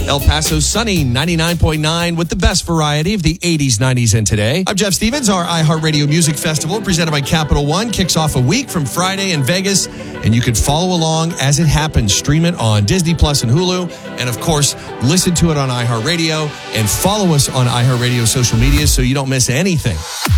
El Paso sunny 99.9 with the best variety of the 80s, 90s, and today. I'm Jeff Stevens. Our iHeartRadio Music Festival presented by Capital One kicks off a week from Friday in Vegas, and you can follow along as it happens. Stream it on Disney Plus and Hulu, and of course, listen to it on iHeartRadio and follow us on iHeartRadio social media so you don't miss anything.